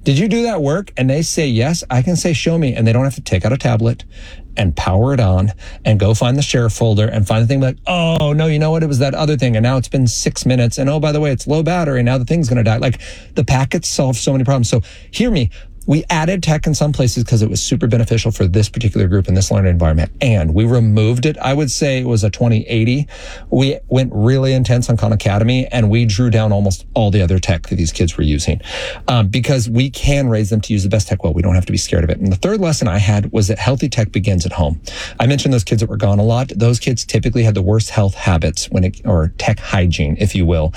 did you do that work? And they say yes, I can say show me, and they don't have to take out a tablet and power it on and go find the share folder and find the thing like, oh no, you know what, it was that other thing, and now it's been 6 minutes, and oh, by the way, it's low battery, now the thing's going to die. Like, the packets solve so many problems. So hear me. We added tech in some places because it was super beneficial for this particular group in this learning environment. And we removed it. I would say it was a 2080. We went really intense on Khan Academy, and we drew down almost all the other tech that these kids were using, because we can raise them to use the best tech well. We don't have to be scared of it. And the third lesson I had was that healthy tech begins at home. I mentioned those kids that were gone a lot. Those kids typically had the worst health habits or tech hygiene, if you will,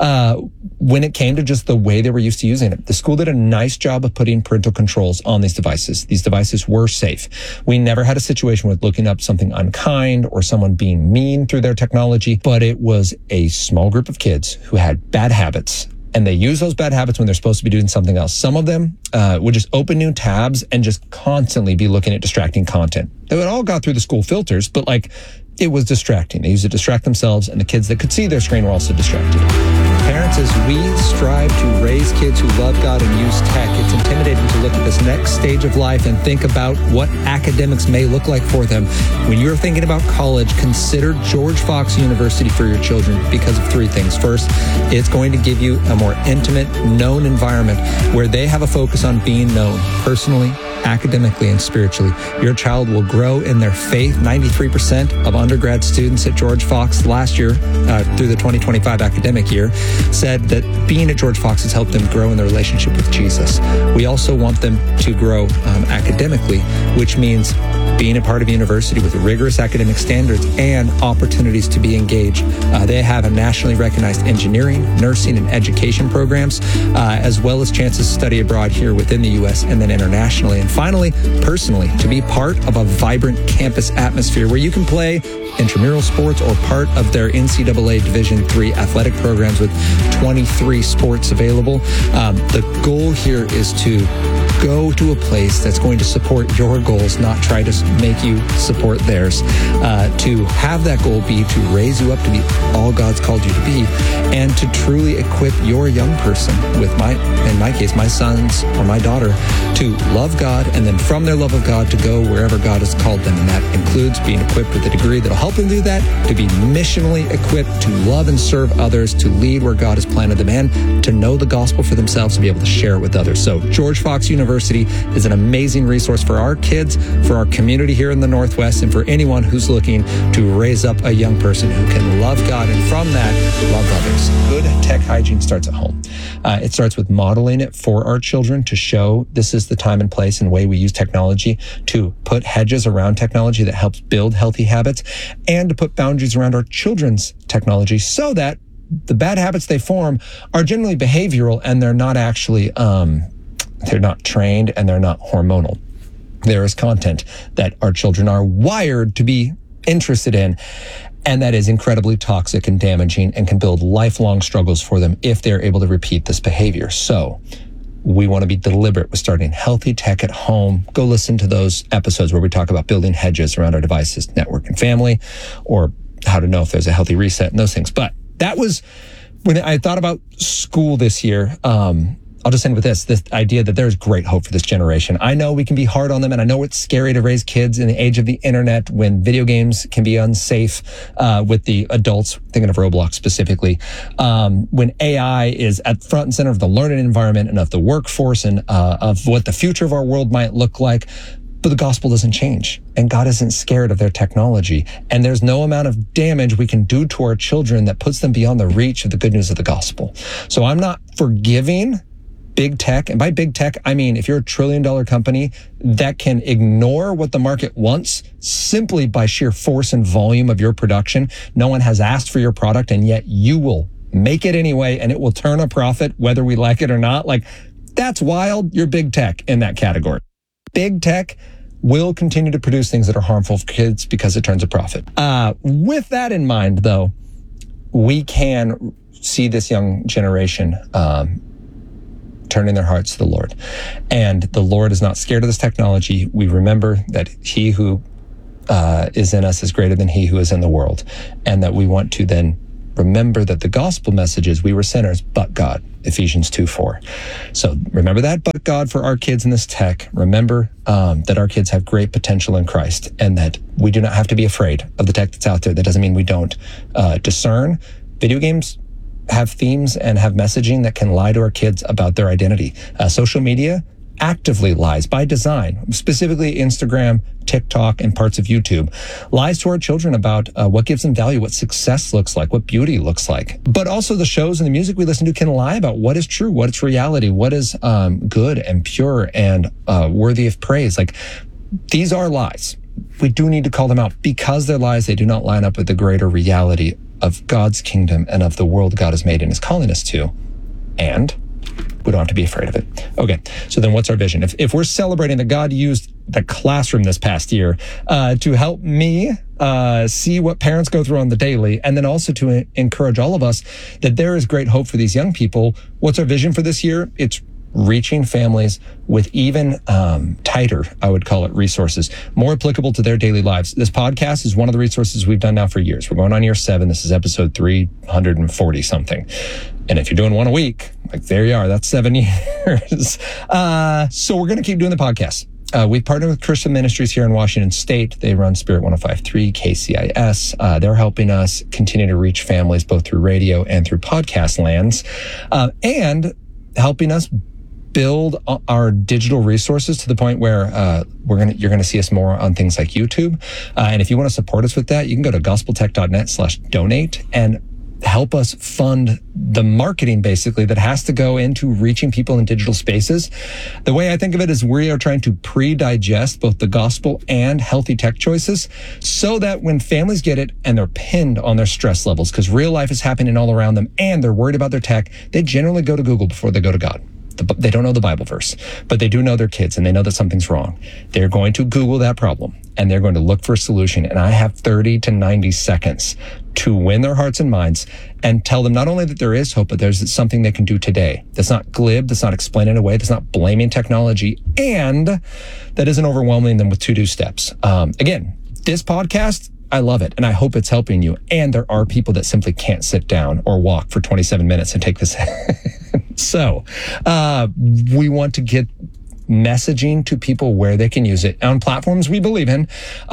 when it came to just the way they were used to using it. The school did a nice job of putting parental controls on these devices. These devices were safe. We never had a situation with looking up something unkind or someone being mean through their technology, but it was a small group of kids who had bad habits, and they use those bad habits when they're supposed to be doing something else. Some of them would just open new tabs and just constantly be looking at distracting content. They all got through the school filters, but it was distracting. They used to distract themselves, and the kids that could see their screen were also distracted. Parents, as we strive to raise kids who love God and use tech, it's intimidating to look at this next stage of life and think about what academics may look like for them. When you're thinking about college, consider George Fox University for your children because of three things. First, it's going to give you a more intimate, known environment where they have a focus on being known personally, academically, and spiritually. Your child will grow in their faith. 93% of undergrad students at George Fox last year, through the 2025 academic year, said that being at George Fox has helped them grow in their relationship with Jesus. We also want them to grow academically, which means being a part of a university with rigorous academic standards and opportunities to be engaged. They have a nationally recognized engineering, nursing, and education programs, as well as chances to study abroad here within the U.S. and then internationally. And finally, personally, to be part of a vibrant campus atmosphere where you can play intramural sports or part of their NCAA Division III athletic programs with 23 sports available. The goal here is to go to a place that's going to support your goals, not try to make you support theirs. To have that goal be to raise you up to be all God's called you to be, and to truly equip your young person with in my case, my sons or my daughter, to love God, and then from their love of God to go wherever God has called them. And that includes being equipped with a degree that'll help them do that, to be missionally equipped to love and serve others, to lead where God has planted them, and to know the gospel for themselves, to be able to share it with others. So George Fox University is an amazing resource for our kids, for our community here in the Northwest, and for anyone who's looking to raise up a young person who can love God and from that, love others. Good tech hygiene starts at home. It starts with modeling it for our children to show this is the time and place and way we use technology, to put hedges around technology that helps build healthy habits, and to put boundaries around our children's technology so that the bad habits they form are generally behavioral and they're not actually, they're not trained and they're not hormonal. There is content that our children are wired to be interested in, and that is incredibly toxic and damaging and can build lifelong struggles for them if they're able to repeat this behavior. So we want to be deliberate with starting healthy tech at home. Go listen to those episodes where we talk about building hedges around our devices, network, and family, or how to know if there's a healthy reset and those things. But that was when I thought about school this year. I'll just end with this idea that there's great hope for this generation. I know we can be hard on them, and I know it's scary to raise kids in the age of the internet when video games can be unsafe with the adults, thinking of Roblox specifically, when AI is at front and center of the learning environment and of the workforce and of what the future of our world might look like. But the gospel doesn't change, and God isn't scared of their technology. And there's no amount of damage we can do to our children that puts them beyond the reach of the good news of the gospel. So I'm not forgiving big tech. And by big tech, I mean, if you're a $1 trillion company that can ignore what the market wants simply by sheer force and volume of your production, no one has asked for your product, and yet you will make it anyway, and it will turn a profit whether we like it or not. Like, that's wild. You're big tech in that category. Big tech will continue to produce things that are harmful for kids because it turns a profit. With that in mind, though, we can see this young generation turning their hearts to the Lord. And the Lord is not scared of this technology. We remember that he who is in us is greater than he who is in the world, and that we want to then remember that the gospel message is we were sinners, but God, Ephesians 2:4. So remember that, but God, for our kids in this tech. Remember that our kids have great potential in Christ and that we do not have to be afraid of the tech that's out there. That doesn't mean we don't discern. Video games have themes and have messaging that can lie to our kids about their identity. Social media actively lies by design, specifically Instagram, TikTok, and parts of YouTube, lies to our children about what gives them value, what success looks like, what beauty looks like. But also the shows and the music we listen to can lie about what is true, what is reality, what is good and pure and worthy of praise. Like, these are lies. We do need to call them out because they're lies. They do not line up with the greater reality of God's kingdom and of the world God has made and is calling us to. And we don't have to be afraid of it. Okay, so then what's our vision? If we're celebrating that God used the classroom this past year to help me see what parents go through on the daily, and then also to encourage all of us that there is great hope for these young people, what's our vision for this year? It's reaching families with even tighter, I would call it, resources, more applicable to their daily lives. This podcast is one of the resources we've done now for years. We're going on year 7. This is episode 340 something. And if you're doing one a week, like there you are, that's 7 years. So we're going to keep doing the podcast. We've partnered with Christian Ministries here in Washington State. They run Spirit 105.3, KCIS. They're helping us continue to reach families both through radio and through podcast lands, and helping us build our digital resources to the point where you're going to see us more on things like YouTube. And if you want to support us with that, you can go to gospeltech.net/donate and help us fund the marketing basically that has to go into reaching people in digital spaces. The way I think of it is we are trying to pre-digest both the gospel and healthy tech choices so that when families get it and they're pinned on their stress levels, because real life is happening all around them and they're worried about their tech, they generally go to Google before they go to God. They don't know the Bible verse, but they do know their kids and they know that something's wrong. They're going to Google that problem and they're going to look for a solution. And I have 30 to 90 seconds to win their hearts and minds and tell them not only that there is hope, but there's something they can do today that's not glib, that's not explained in a way, that's not blaming technology, and that isn't overwhelming them with to-do steps. Again, this podcast, I love it, and I hope it's helping you. And there are people that simply can't sit down or walk for 27 minutes and take this. So we want to get messaging to people where they can use it on platforms we believe in.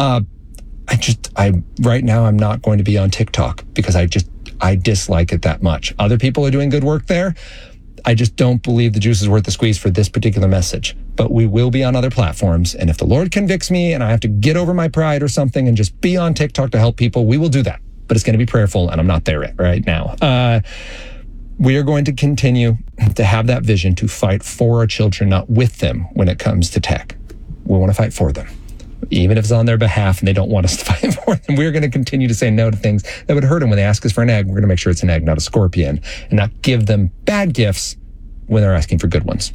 Right now, I'm not going to be on TikTok because I dislike it that much. Other people are doing good work there. I just don't believe the juice is worth the squeeze for this particular message. But we will be on other platforms. And if the Lord convicts me and I have to get over my pride or something and just be on TikTok to help people, we will do that. But it's going to be prayerful, and I'm not there right now. We are going to continue to have that vision to fight for our children, not with them when it comes to tech. We want to fight for them. Even if it's on their behalf and they don't want us to fight for them, we're going to continue to say no to things that would hurt them when they ask us for an egg. We're going to make sure it's an egg, not a scorpion, and not give them bad gifts when they're asking for good ones.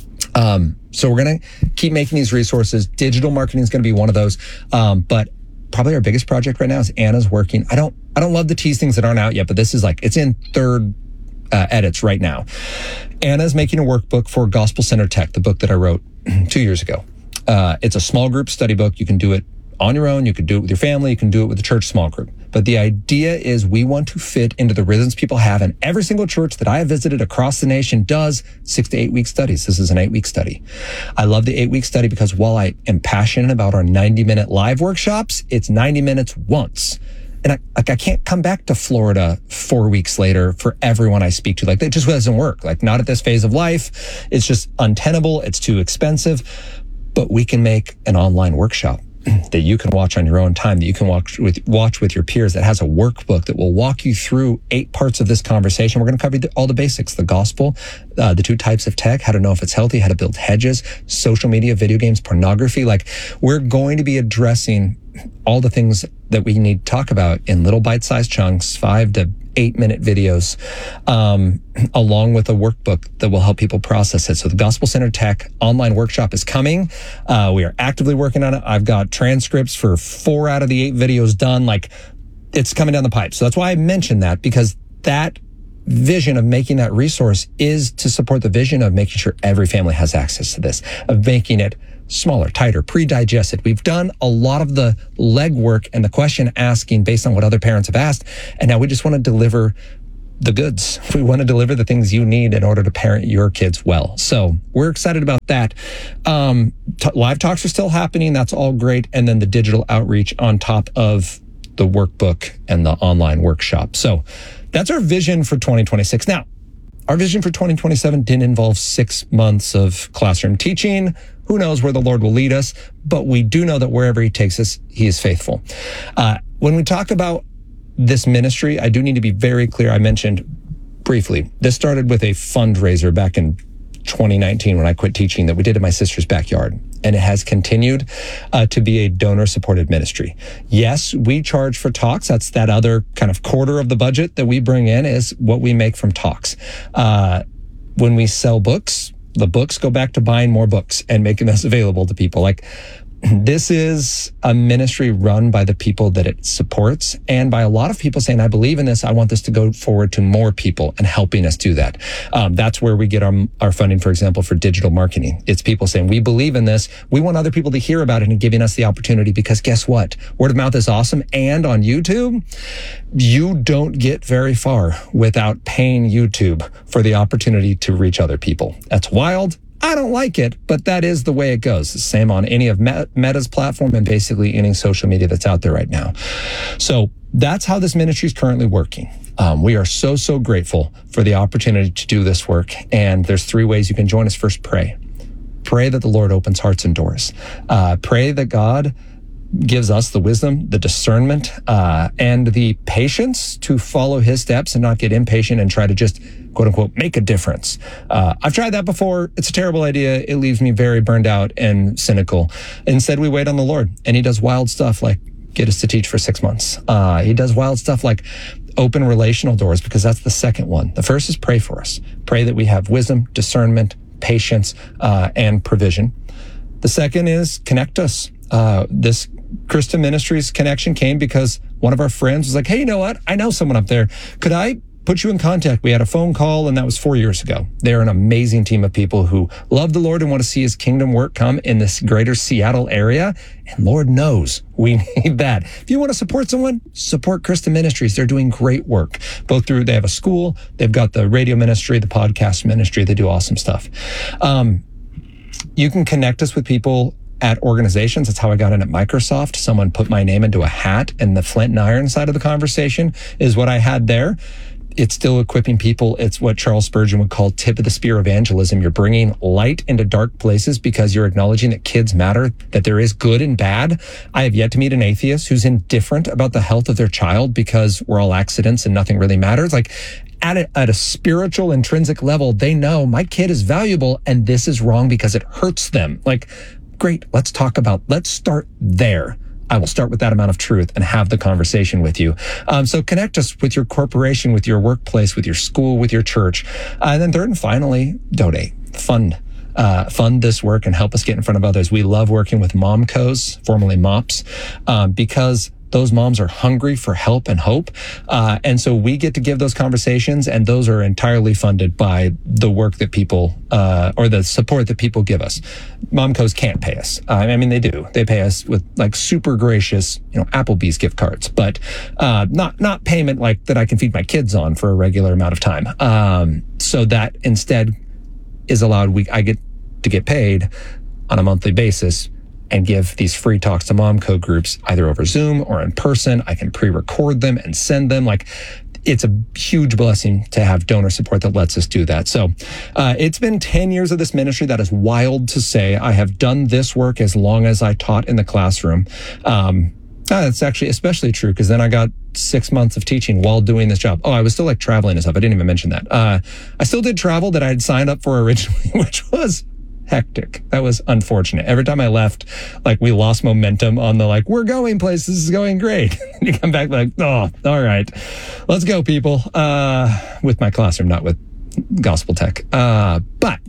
So we're going to keep making these resources. Digital marketing is going to be one of those. But probably our biggest project right now is Anna's working. I don't love to tease things that aren't out yet, but this is it's in third edits right now. Anna's making a workbook for Gospel Center Tech, the book that I wrote 2 years ago. It's a small group study book. You can do it on your own. You can do it with your family. You can do it with a church small group. But the idea is we want to fit into the rhythms people have. And every single church that I have visited across the nation does 6 to 8 week studies. This is an 8-week study. I love the 8-week study because while I am passionate about our 90-minute live workshops, it's 90 minutes once. And I can't come back to Florida 4 weeks later for everyone I speak to. That just doesn't work. Not at this phase of life. It's just untenable. It's too expensive. But we can make an online workshop that you can watch on your own time, that you can watch with your peers, that has a workbook that will walk you through 8 parts of this conversation. We're going to cover all the basics, the gospel, the 2 types of tech, how to know if it's healthy, how to build hedges, social media, video games, pornography. We're going to be addressing all the things that we need to talk about in little bite-sized chunks, 5 to 8-minute videos, along with a workbook that will help people process it. So the Gospel Center Tech online workshop is coming. We are actively working on it. I've got transcripts for 4 out of the 8 videos done. It's coming down the pipe. So that's why I mentioned that, because that vision of making that resource is to support the vision of making sure every family has access to this, of making it smaller, tighter, pre-digested. We've done a lot of the legwork and the question asking based on what other parents have asked. And now we just want to deliver the goods. We want to deliver the things you need in order to parent your kids well. So we're excited about that. Live talks are still happening. That's all great. And then the digital outreach on top of the workbook and the online workshop. So that's our vision for 2026. Now, our vision for 2027 didn't involve 6 months of classroom teaching. Who knows where the Lord will lead us, but we do know that wherever he takes us, he is faithful. When we talk about this ministry, I do need to be very clear. I mentioned briefly, this started with a fundraiser back in 2019 when I quit teaching that we did in my sister's backyard. And it has continued to be a donor-supported ministry. Yes, we charge for talks. That's that other kind of quarter of the budget that we bring in is what we make from talks. When we sell books, the books go back to buying more books and making this available to people. Like, this is a ministry run by the people that it supports and by a lot of people saying, I believe in this. I want this to go forward to more people and helping us do that. That's where we get our funding, for example, for digital marketing. It's people saying, we believe in this. We want other people to hear about it and giving us the opportunity because guess what? Word of mouth is awesome. And on YouTube, you don't get very far without paying YouTube for the opportunity to reach other people. That's wild. I don't like it, but that is the way it goes. The same on any of Meta's platform and basically any social media that's out there right now. So that's how this ministry is currently working. We are so grateful for the opportunity to do this work. And there's 3 ways you can join us. First, pray. Pray that the Lord opens hearts and doors. Pray that God gives us the wisdom, the discernment, and the patience to follow his steps and not get impatient and try to just, quote unquote, make a difference. I've tried that before. It's a terrible idea. It leaves me very burned out and cynical. Instead, we wait on the Lord, and he does wild stuff like get us to teach for 6 months. He does wild stuff like open relational doors, because that's the second one. The first is pray for us. Pray that we have wisdom, discernment, patience, and provision. The second is connect us. This Christian Ministries connection came because one of our friends was like, hey, you know what? I know someone up there. Could I put you in contact? We had a phone call, and that was 4 years ago. They're an amazing team of people who love the Lord and want to see his kingdom work come in this greater Seattle area. And Lord knows we need that. If you want to support someone, support Christian Ministries. They're doing great work. They have a school, they've got the radio ministry, the podcast ministry. They do awesome stuff. You can connect us with people at organizations. That's how I got in at Microsoft. Someone put my name into a hat, and the flint and iron side of the conversation is what I had there. It's still equipping people. It's what Charles Spurgeon would call tip of the spear evangelism. You're bringing light into dark places because you're acknowledging that kids matter, that there is good and bad. I have yet to meet an atheist who's indifferent about the health of their child because we're all accidents and nothing really matters. Like, at a spiritual, intrinsic level, they know my kid is valuable and this is wrong because it hurts them. Like, great, let's start there. I will start with that amount of truth and have the conversation with you. So connect us with your corporation, with your workplace, with your school, with your church. And then third and finally, donate, fund this work and help us get in front of others. We love working with MomCos, formerly MOPS, because those moms are hungry for help and hope. And so we get to give those conversations, and those are entirely funded by the work that people, or the support that people give us. MomCos can't pay us. I mean, they do. They pay us with like super gracious, Applebee's gift cards, but not payment like that I can feed my kids on for a regular amount of time. So that instead is allowed. I get to get paid on a monthly basis and give these free talks to MomCo groups either over Zoom or in person. I can pre-record them and send them. Like, it's a huge blessing to have donor support that lets us do that. So it's been 10 years of this ministry. That is wild to say. I have done this work as long as I taught in the classroom. That's actually especially true because then I got 6 months of teaching while doing this job. Oh, I was still like traveling and stuff. I didn't even mention that. I still did travel that I had signed up for originally, which was hectic. That was unfortunate. Every time I left, like, we lost momentum on the, like, we're going places, this is going great. And you come back like, oh, all right, let's go, people. With my classroom, not with Gospel Tech. But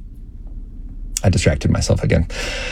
I distracted myself again.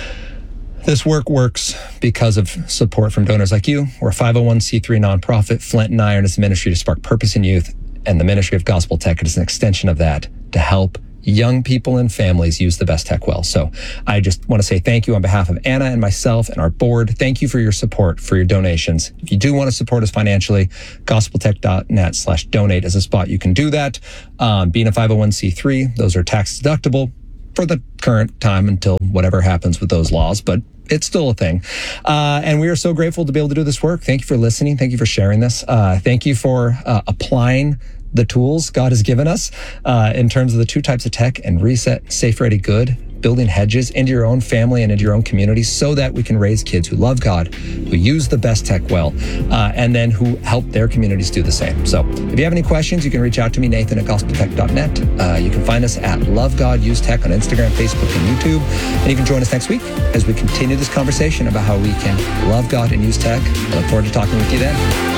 This work works because of support from donors like you. We're a 501c3 nonprofit. Flint and Iron is a ministry to spark purpose in youth, and the ministry of Gospel Tech is an extension of that to help young people and families use the best tech well. So I just want to say thank you on behalf of Anna and myself and our board. Thank you for your support, for your donations. If you do want to support us financially, gospeltech.net/donate is a spot you can do that. Being a 501c3, those are tax deductible for the current time until whatever happens with those laws, but it's still a thing. And we are so grateful to be able to do this work. Thank you for listening. Thank you for sharing this. Thank you for applying the tools God has given us in terms of the two types of tech and reset, safe, ready, good, building hedges into your own family and into your own community so that we can raise kids who love God, who use the best tech well, and then who help their communities do the same. So if you have any questions, you can reach out to me, Nathan at gospeltech.net. You can find us at Love God Use Tech on Instagram, Facebook, and YouTube. And you can join us next week as we continue this conversation about how we can love God and use tech. I look forward to talking with you then.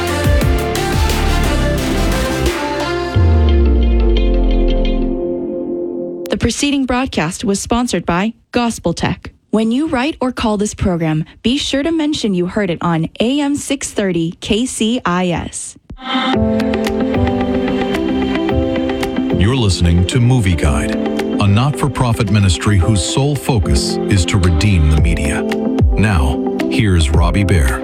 The preceding broadcast was sponsored by Gospel Tech. When you write or call this program, be sure to mention you heard it on AM 630 KCIS. You're listening to Movie Guide, a not-for-profit ministry whose sole focus is to redeem the media. Now, here's Robbie Bear.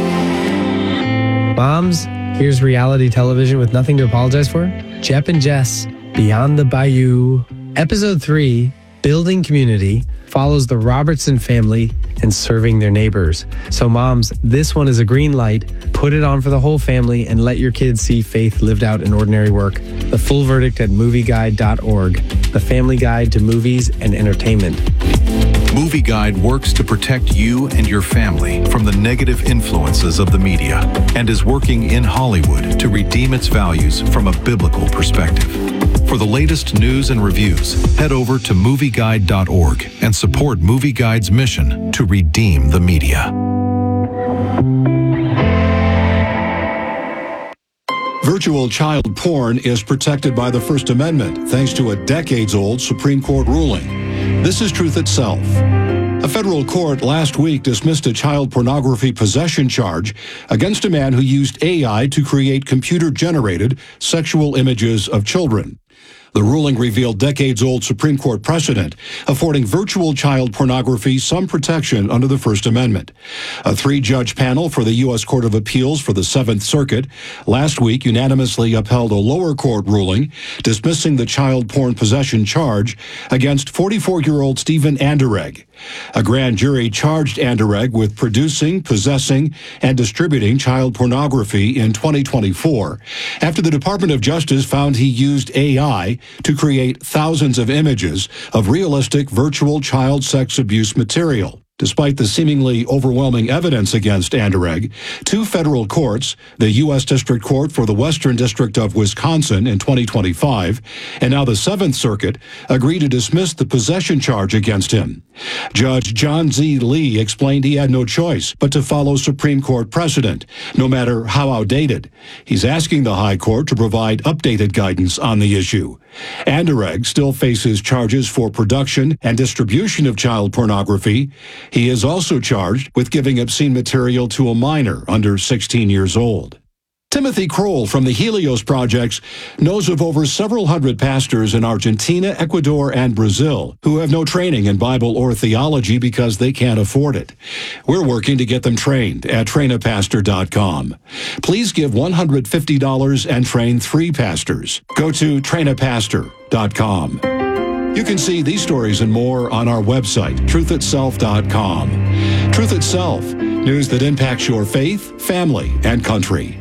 Moms, here's reality television with nothing to apologize for. Jep and Jess, Beyond the Bayou. Episode 3, Building Community, follows the Robertson family and serving their neighbors. So moms, this one is a green light. Put it on for the whole family and let your kids see faith lived out in ordinary work. The full verdict at movieguide.org, the family guide to movies and entertainment. Movie Guide works to protect you and your family from the negative influences of the media and is working in Hollywood to redeem its values from a biblical perspective. For the latest news and reviews, head over to movieguide.org and support Movie Guide's mission to redeem the media. Virtual child porn is protected by the First Amendment thanks to a decades-old Supreme Court ruling. This is truth itself. A federal court last week dismissed a child pornography possession charge against a man who used AI to create computer-generated sexual images of children. The ruling revealed decades-old Supreme Court precedent, affording virtual child pornography some protection under the First Amendment. A 3-judge panel for the U.S. Court of Appeals for the Seventh Circuit last week unanimously upheld a lower court ruling dismissing the child porn possession charge against 44-year-old Stephen Anderegg. A grand jury charged Anderegg with producing, possessing, and distributing child pornography in 2024 after the Department of Justice found he used AI to create thousands of images of realistic virtual child sex abuse material. Despite the seemingly overwhelming evidence against Anderegg, 2 federal courts, the U.S. District Court for the Western District of Wisconsin in 2025, and now the Seventh Circuit, agreed to dismiss the possession charge against him. Judge John Z. Lee explained he had no choice but to follow Supreme Court precedent, no matter how outdated. He's asking the High Court to provide updated guidance on the issue. Anderegg still faces charges for production and distribution of child pornography. He is also charged with giving obscene material to a minor under 16 years old. Timothy Kroll from the Helios Projects knows of over several hundred pastors in Argentina, Ecuador, and Brazil who have no training in Bible or theology because they can't afford it. We're working to get them trained at trainapastor.com. Please give $150 and train 3 pastors. Go to trainapastor.com. You can see these stories and more on our website, truthitself.com. Truth Itself, news that impacts your faith, family, and country.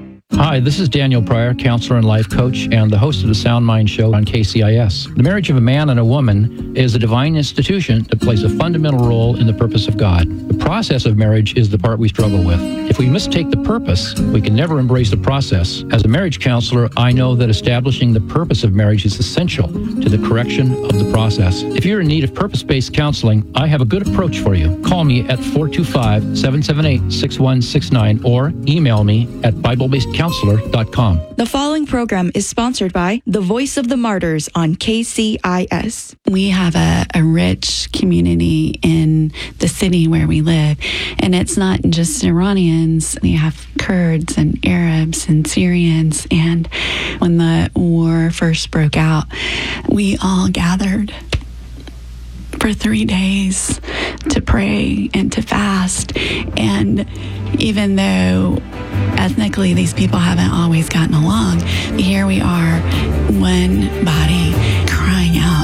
Hi, this is Daniel Pryor, counselor and life coach, and the host of the Sound Mind Show on KCIS. The marriage of a man and a woman is a divine institution that plays a fundamental role in the purpose of God. The process of marriage is the part we struggle with. If we mistake the purpose, we can never embrace the process. As a marriage counselor, I know that establishing the purpose of marriage is essential to the correction of the process. If you're in need of purpose-based counseling, I have a good approach for you. Call me at 425-778-6169 or email me at BibleBasedCounseling counselor.com. The following program is sponsored by the Voice of the Martyrs on KCIS. We have a rich community in the city where we live, and it's not just Iranians. We have Kurds and Arabs and Syrians, and when the war first broke out, we all gathered for 3 days to pray and to fast. And even though ethnically these people haven't always gotten along, here we are, one body crying out.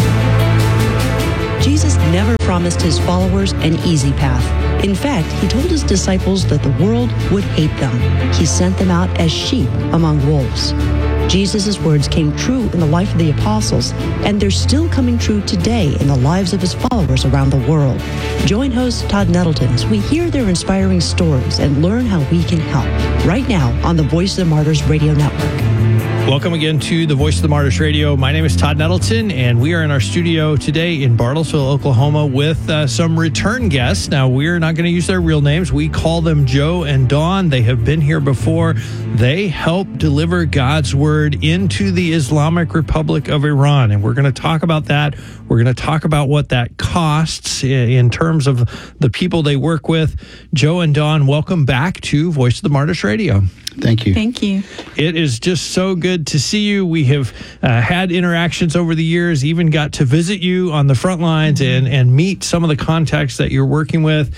Jesus never promised his followers an easy path. In fact, he told his disciples that the world would hate them. He sent them out as sheep among wolves. Jesus' words came true in the life of the apostles, and they're still coming true today in the lives of his followers around the world. Join host Todd Nettleton as we hear their inspiring stories and learn how we can help. Right now on the Voice of the Martyrs Radio Network. Welcome again to the Voice of the Martyrs Radio. My name is Todd Nettleton, and we are in our studio today in Bartlesville, Oklahoma, with some return guests. Now, we're not going to use their real names. We call them Joe and Dawn. They have been here before. They help deliver God's word into the Islamic Republic of Iran, and we're going to talk about that. We're going to talk about what that costs in terms of the people they work with. Joe and Dawn, welcome back to Voice of the Martyrs Radio. Thank you. Thank you. It is just so good to see you. We have had interactions over the years, even got to visit you on the front lines and meet some of the contacts that you're working with.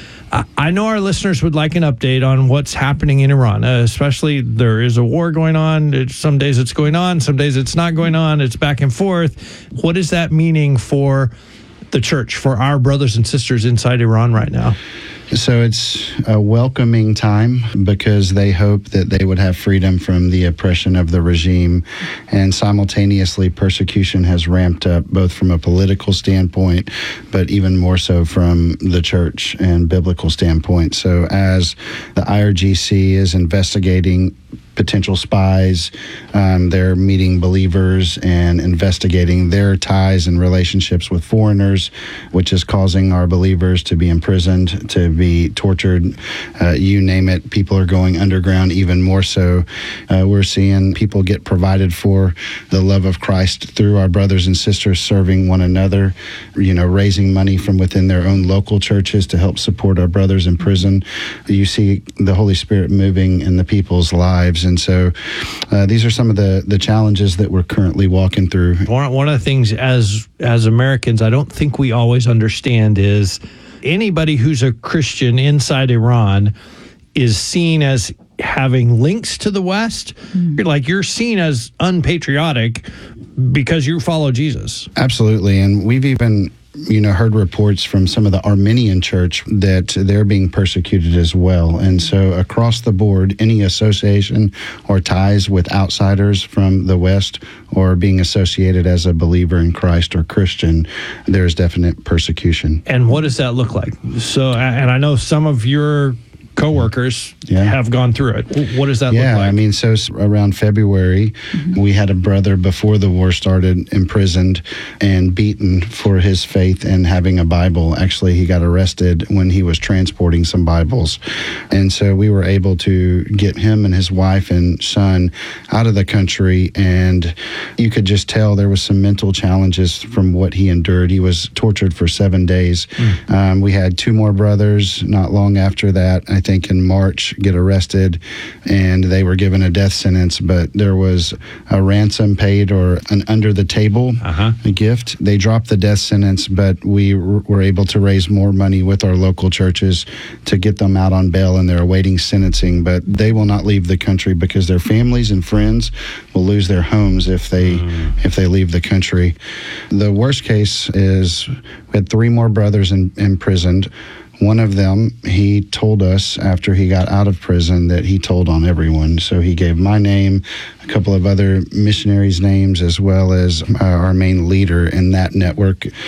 I know our listeners would like an update on what's happening in Iran, especially there is a war going on. Some days it's going on, some days it's not going on. It's back and forth. What is that meaning for the church, for our brothers and sisters inside Iran right now? So it's a welcoming time because they hope that they would have freedom from the oppression of the regime, and simultaneously persecution has ramped up both from a political standpoint, but even more so from the church and biblical standpoint. So as the IRGC is investigating potential spies, they're meeting believers and investigating their ties and relationships with foreigners, which is causing our believers to be imprisoned, to be tortured, you name it. People are going underground even more so. We're seeing people get provided for the love of Christ through our brothers and sisters serving one another, raising money from within their own local churches to help support our brothers in prison. You see the Holy Spirit moving in the people's lives. And so these are some of the challenges that we're currently walking through. One of the things as Americans, I don't think we always understand is anybody who's a Christian inside Iran is seen as having links to the West. You're seen as unpatriotic because you follow Jesus. Absolutely. And we've even heard reports from some of the Armenian church that they're being persecuted as well. And so across the board, any association or ties with outsiders from the West or being associated as a believer in Christ or Christian, there's definite persecution. And what does that look like? So, and I know some of your coworkers have gone through it. What does that look like? So around February, we had a brother before the war started imprisoned and beaten for his faith and having a Bible. Actually, he got arrested when he was transporting some Bibles. And so we were able to get him and his wife and son out of the country. And you could just tell there was some mental challenges from what he endured. He was tortured for 7 days. We had 2 more brothers not long after that, I think in March, get arrested, and they were given a death sentence, but there was a ransom paid or an under-the-table gift. They dropped the death sentence, but we were able to raise more money with our local churches to get them out on bail, and they're awaiting sentencing, but they will not leave the country because their families and friends will lose their homes if they leave the country. The worst case is we had 3 more brothers imprisoned. One of them, he told us after he got out of prison that he told on everyone. So he gave my name, a couple of other missionaries' names, as well as our main leader in that network.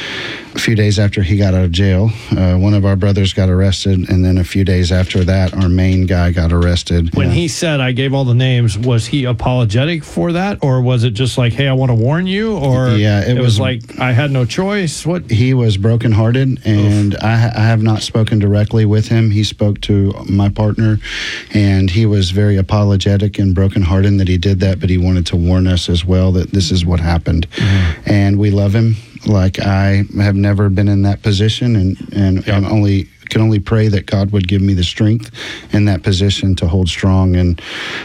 A few days after he got out of jail, one of our brothers got arrested, and then a few days after that, our main guy got arrested. When he said, I gave all the names, was he apologetic for that? Or was it just like, hey, I want to warn you? Or it was like, I had no choice? What? He was brokenhearted, and I have not spoken directly with him. He spoke to my partner, and he was very apologetic and brokenhearted that he did that, but he wanted to warn us as well that this is what happened. And we love him. Like, I have never been in that position, and can only pray that God would give me the strength in that position to hold strong, and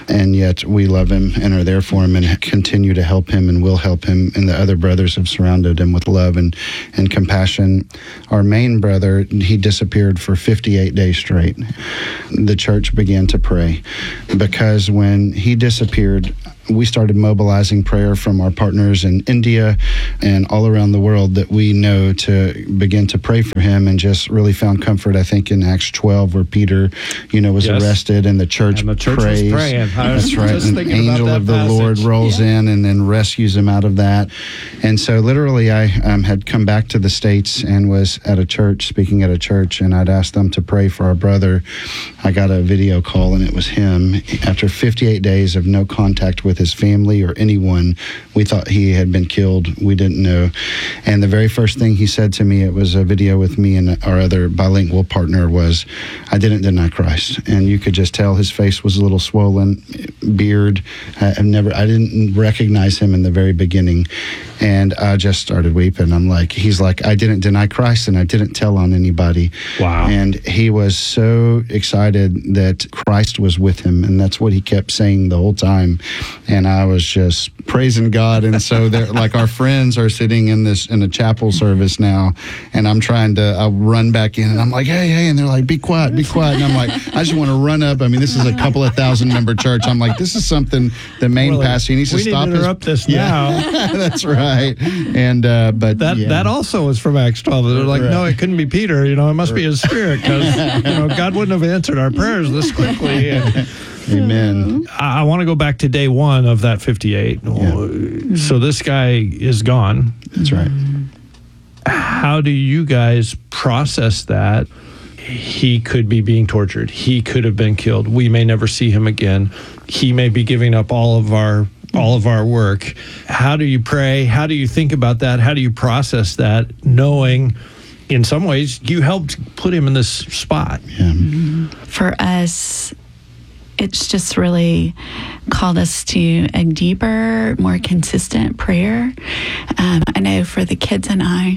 yet we love him and are there for him and continue to help him and will help him, and the other brothers have surrounded him with love and compassion. Our main brother, he disappeared for 58 days straight. The church began to pray because when he disappeared, we started mobilizing prayer from our partners in India and all around the world that we know to begin to pray for him, and just really found comfort, I think, in Acts 12, where Peter, was arrested and the church prays. Was praying. That's right. An angel of the Lord rolls in and then rescues him out of that. And so literally I had come back to the States and was at a church, speaking at a church, and I'd asked them to pray for our brother. I got a video call, and it was him. After 58 days of no contact with his family or anyone, we thought he had been killed. We didn't know. And the very first thing he said to me, it was a video with me and our other bilingual partner, was, I didn't deny Christ. And you could just tell his face was a little swollen, beard. I didn't recognize him in the very beginning. And I just started weeping. He's like, I didn't deny Christ, and I didn't tell on anybody. Wow. And he was so excited that Christ was with him, and that's what he kept saying the whole time. And I was just praising God. And so they're like, our friends are sitting in a chapel service now, and I'll run back in, and I'm like, hey, and they're like, be quiet. And I'm like, I just want to run up. I mean, this is a couple of 1,000-member church. I'm like, this is something the main pastor needs to stop. We need to interrupt this now. That's right. And but that also was from Acts 12. They're like, no, it couldn't be Peter. It must be his spirit, because God wouldn't have answered our prayers this quickly. And, amen. I want to go back to day one of that 58. Yeah. So this guy is gone. That's right. How do you guys process that? He could be being tortured. He could have been killed. We may never see him again. He may be giving up all of our work. How do you pray? How do you think about that? How do you process that, knowing in some ways you helped put him in this spot? Yeah. For us, it's just really called us to a deeper, more consistent prayer. I know for the kids and I,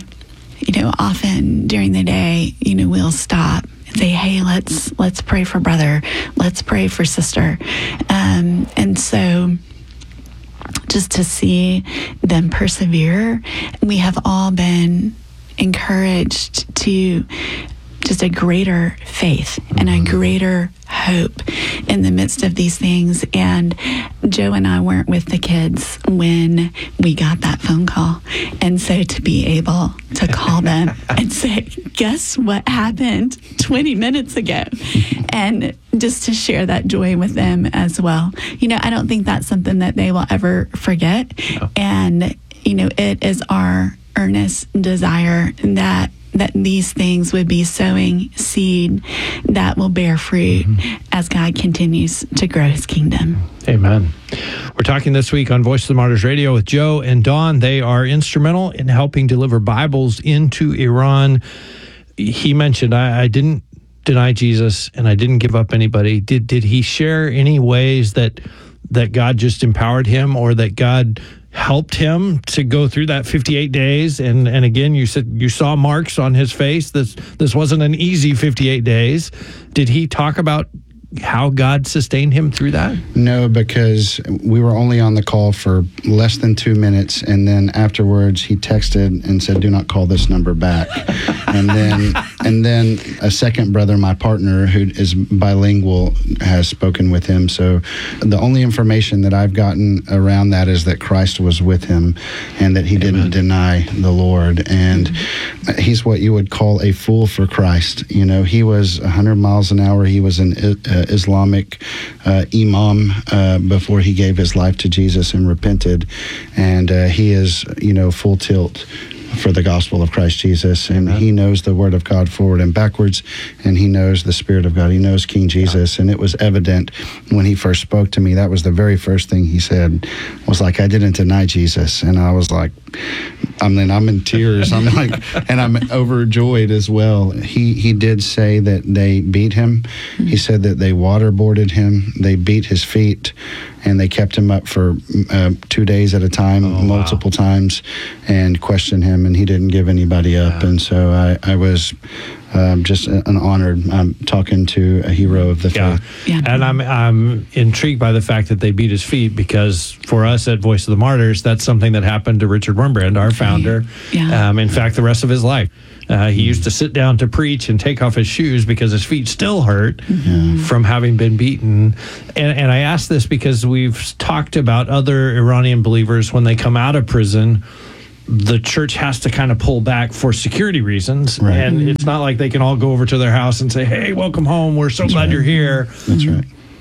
often during the day, we'll stop and say, hey, let's pray for brother. Let's pray for sister. And so just to see them persevere, we have all been encouraged to just a greater faith and a greater hope in the midst of these things. And Joe and I weren't with the kids when we got that phone call. And so to be able to call them and say, guess what happened 20 minutes ago? And just to share that joy with them as well. I don't think that's something that they will ever forget. No. And, it is our earnest desire that these things would be sowing seed that will bear fruit as God continues to grow his kingdom. Amen. We're talking this week on Voice of the Martyrs Radio with Joe and Dawn. They are instrumental in helping deliver Bibles into Iran. He mentioned, I didn't deny Jesus and I didn't give up anybody. Did he share any ways that God just empowered him, or that God helped him to go through that 58 days? And again, you said you saw marks on his face. This wasn't an easy 58 days. Did he talk about how God sustained him through that? No, because we were only on the call for less than 2 minutes, and then afterwards he texted and said, do not call this number back. and And then a second brother, my partner, who is bilingual, has spoken with him. So the only information that I've gotten around that is that Christ was with him and that he didn't deny the Lord. And he's what you would call a fool for Christ. You know, he was 100 miles an hour. He was an Islamic imam before he gave his life to Jesus and repented. And he is, you know, full tilt for the gospel of Christ Jesus, and he knows the word of God forward and backwards, and he knows the Spirit of God. He knows King Jesus, and it was evident when he first spoke to me. That was the very first thing he said, was like, I didn't deny Jesus. And I was like, I'm in tears. I'm like, and I'm overjoyed as well. He did say that they beat him. He said that they waterboarded him. They beat his feet, and they kept him up for 2 days at a time, multiple times, and questioned him, and he didn't give anybody up. And so I was just an honored. I'm talking to a hero of the faith. Yeah. And I'm intrigued by the fact that they beat his feet, because for us at Voice of the Martyrs, that's something that happened to Richard Wurmbrand, our founder. In fact, the rest of his life. He used to sit down to preach and take off his shoes because his feet still hurt from having been beaten. And I ask this because we've talked about other Iranian believers when they come out of prison. The church has to kind of pull back for security reasons. Right. And it's not like they can all go over to their house and say, hey, welcome home. We're so glad you're here. That's right.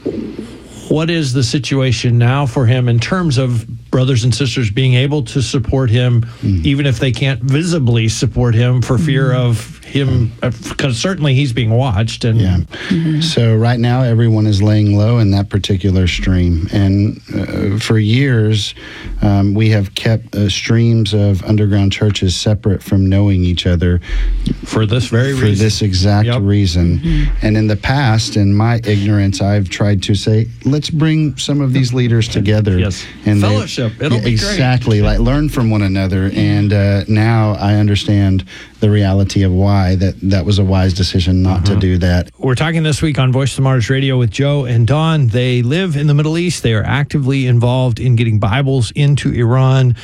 What is the situation now for him in terms of brothers and sisters being able to support him, even if they can't visibly support him for fear of him, because certainly he's being watched. And So right now, everyone is laying low in that particular stream. And for years, we have kept streams of underground churches separate from knowing each other. For this very reason. For this exact reason. And in the past, in my ignorance, I've tried to say, let's bring some of these leaders together. And fellowship. It'll be exactly, great. like learn from one another. And now I understand the reality of why that was a wise decision not to do that. We're talking this week on Voice of the Martyrs Radio with Joe and Dawn. They live in the Middle East. They are actively involved in getting Bibles into Iran.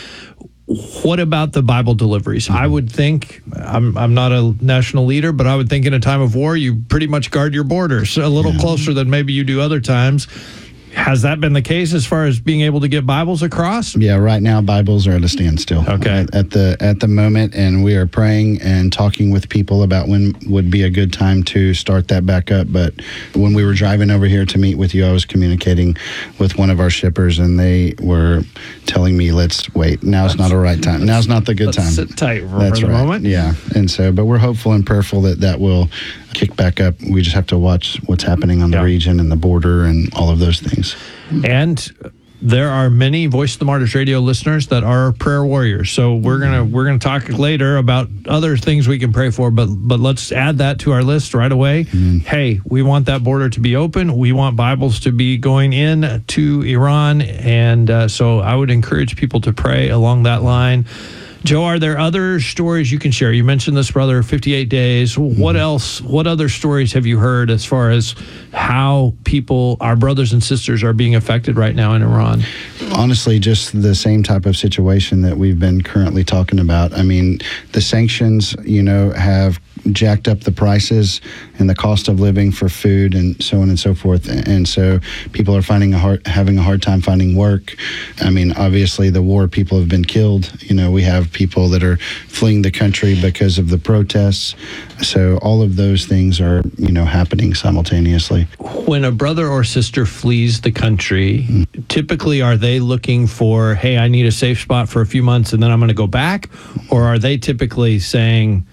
What about the Bible deliveries? I would think, I'm not a national leader, but I would think in a time of war, you pretty much guard your borders a little closer than maybe you do other times. Has that been the case as far as being able to get Bibles across? Yeah, right now Bibles are at a standstill. Okay. At the moment, and we are praying and talking with people about when would be a good time to start that back up. But when we were driving over here to meet with you, I was communicating with one of our shippers, and they were telling me, let's wait. Now's not a right time. Now's not the good time. Sit tight for the moment. Yeah. And so, but we're hopeful and prayerful that will kick back up. We just have to watch what's happening on the region and the border and all of those things. And there are many Voice of the Martyrs Radio listeners that are prayer warriors. So we're gonna talk later about other things we can pray for, but let's add that to our list right away. Hey, we want that border to be open. We want Bibles to be going in to Iran, and so I would encourage people to pray along that line. Joe, are there other stories you can share? You mentioned this brother, 58 days. What else? What other stories have you heard as far as how people, our brothers and sisters, are being affected right now in Iran? Honestly, just the same type of situation that we've been currently talking about. I mean, the sanctions, have jacked up the prices and the cost of living for food and so on and so forth. And so people are having a hard time finding work. I mean, obviously the war, people have been killed. We have people that are fleeing the country because of the protests. So all of those things are, happening simultaneously. When a brother or sister flees the country, typically are they looking for, hey, I need a safe spot for a few months and then I'm going to go back? Or are they typically saying,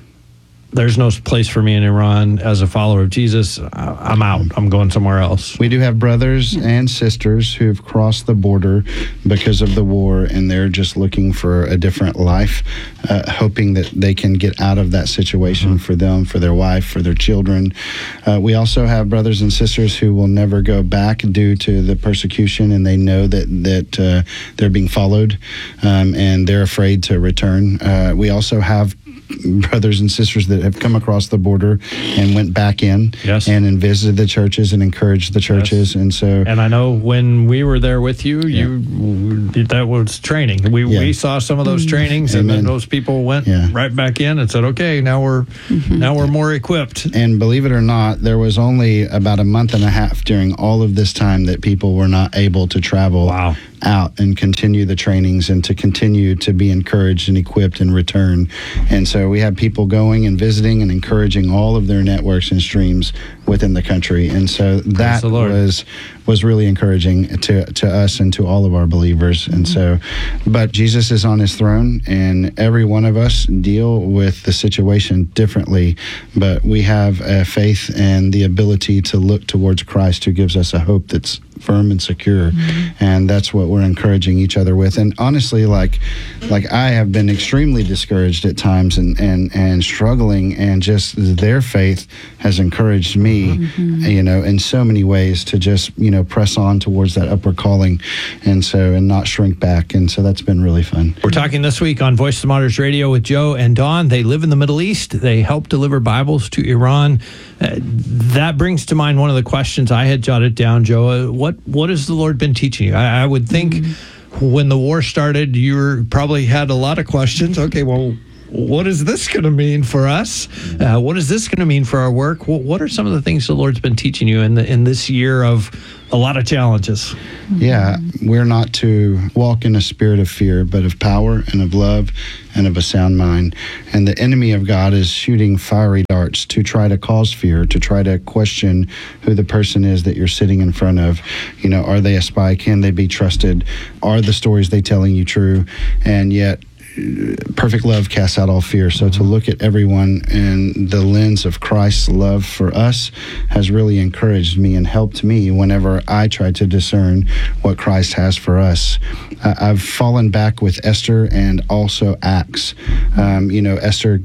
there's no place for me in Iran as a follower of Jesus. I'm out. I'm going somewhere else. We do have brothers and sisters who've crossed the border because of the war, and they're just looking for a different life, hoping that they can get out of that situation for them, for their wife, for their children. We also have brothers and sisters who will never go back due to the persecution, and they know that they're being followed, and they're afraid to return. We also have brothers and sisters that have come across the border and went back in Yes. and visited the churches and encouraged the churches. Yes. And so, And I know when we were there with you, that was training. We saw some of those trainings, and then those people went right back in and said, "Okay, now we're more equipped." And believe it or not, there was only about a month and a half during all of this time that people were not able to travel out and continue the trainings and to continue to be encouraged and equipped and return. And so we had people going and visiting and encouraging all of their networks and streams within the country. And so that was really encouraging to us and to all of our believers. And so, but Jesus is on his throne, and every one of us deal with the situation differently, but we have a faith and the ability to look towards Christ, who gives us a hope that's firm and secure. And that's what we're encouraging each other with. And honestly, like I have been extremely discouraged at times and struggling, and just their faith has encouraged me, in so many ways to just, press on towards that upward calling, and not shrink back. And so that's been really fun. We're talking this week on Voice of the Martyrs Radio with Joe and Dawn. They live in the Middle East. They help deliver Bibles to Iran. That brings to mind one of the questions I had jotted down, Joe. What has the Lord been teaching you? I would think when the war started, you probably had a lot of questions. Okay, well, what is this going to mean for us? What is this going to mean for our work? What are some of the things the Lord's been teaching you in this year of a lot of challenges? Yeah, we're not to walk in a spirit of fear, but of power and of love and of a sound mind. And the enemy of God is shooting fiery darts to try to cause fear, to try to question who the person is that you're sitting in front of. Are they a spy? Can they be trusted? Are the stories they telling you true? And yet, perfect love casts out all fear. So to look at everyone in the lens of Christ's love for us has really encouraged me and helped me whenever I try to discern what Christ has for us. I've fallen back with Esther and also Acts. Esther,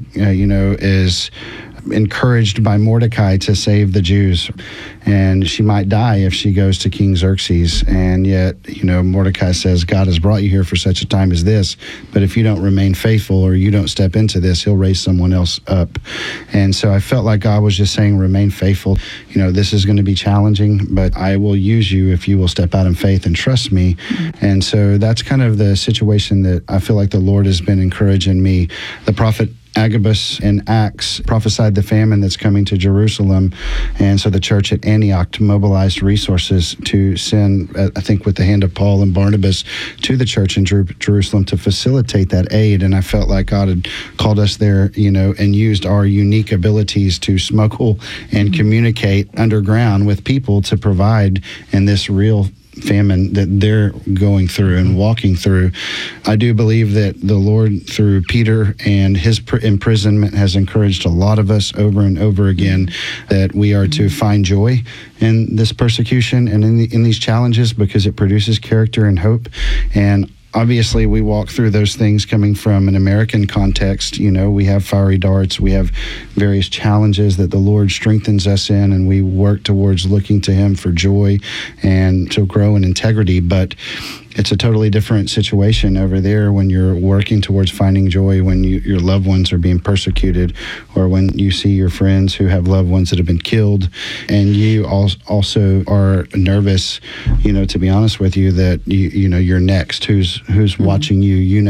is encouraged by Mordecai to save the Jews, and she might die if she goes to King Xerxes. And yet, Mordecai says, God has brought you here for such a time as this, but if you don't remain faithful or you don't step into this, he'll raise someone else up. And so I felt like God was just saying, remain faithful. This is going to be challenging, but I will use you if you will step out in faith and trust me. And so that's kind of the situation that I feel like the Lord has been encouraging me. The prophet Agabus in Acts prophesied the famine that's coming to Jerusalem. And so the church at Antioch mobilized resources to send, I think with the hand of Paul and Barnabas, to the church in Jerusalem to facilitate that aid. And I felt like God had called us there, and used our unique abilities to smuggle and communicate underground with people to provide in this real famine that they're going through and walking through. I do believe that the Lord, through Peter and his imprisonment, has encouraged a lot of us over and over again that we are to find joy in this persecution and in these challenges, because it produces character and hope. And obviously, we walk through those things coming from an American context. We have fiery darts. We have various challenges that the Lord strengthens us in, and we work towards looking to him for joy and to grow in integrity. But it's a totally different situation over there when you're working towards finding joy when your loved ones are being persecuted, or when you see your friends who have loved ones that have been killed, and you also are nervous, to be honest with you, that you're next. Who's watching you?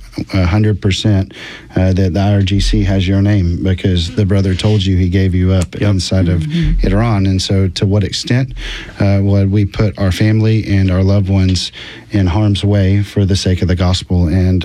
100% that the IRGC has your name because the brother told you he gave you up inside of Iran. And so to what extent would we put our family and our loved ones in harm's way for the sake of the gospel? And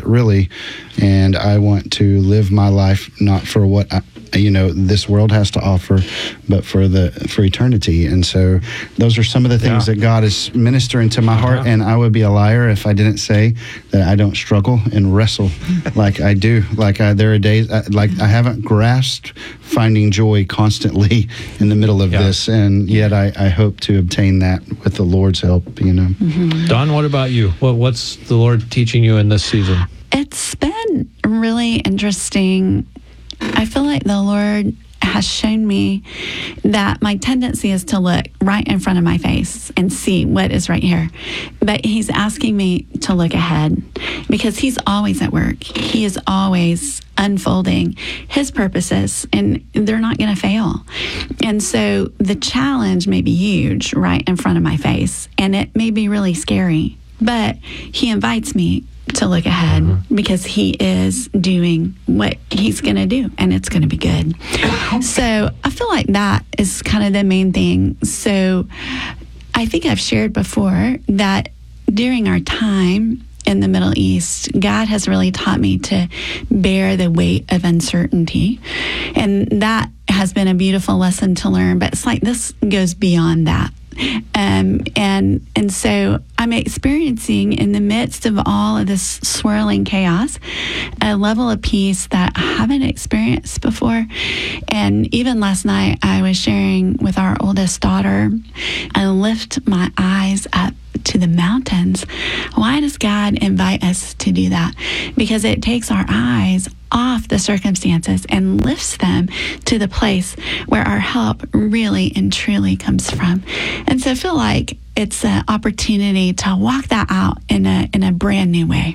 I want to live my life not for what this world has to offer, but for eternity. And so those are some of the things that God is ministering to my heart. And I would be a liar if I didn't say that I don't struggle and wrestle like I do. There are days I haven't grasped finding joy constantly in the middle of this, and yet I hope to obtain that with the Lord's help. Dawn, what about you? What's the Lord teaching you in this season? It's been really interesting. I feel like the Lord has shown me that my tendency is to look right in front of my face and see what is right here. But he's asking me to look ahead because he's always at work. He is always unfolding his purposes, and they're not going to fail. And so the challenge may be huge right in front of my face, and it may be really scary. But he invites me to look ahead because he is doing what he's going to do, and it's going to be good. So I feel like that is kind of the main thing. So I think I've shared before that during our time in the Middle East, God has really taught me to bear the weight of uncertainty. And that has been a beautiful lesson to learn, but it's like this goes beyond that. And so I'm experiencing in the midst of all of this swirling chaos, a level of peace that I haven't experienced before. And even last night, I was sharing with our oldest daughter, I lift my eyes up to the mountains. Why does God invite us to do that? Because it takes our eyes off the circumstances and lifts them to the place where our help really and truly comes from. And so I feel like it's an opportunity to walk that out in a brand new way.